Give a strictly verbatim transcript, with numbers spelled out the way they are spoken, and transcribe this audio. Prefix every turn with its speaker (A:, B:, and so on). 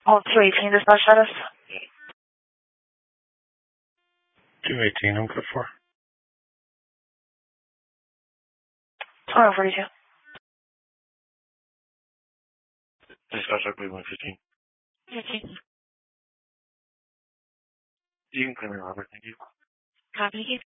A: Oh, two eighteen dispatch status.
B: two eighteen, I'm good for.
A: twenty forty-two.
B: Dispatch, I believe one fifteen.
A: fifteen.
B: You can clear me, Robert. Thank you.
A: Copy.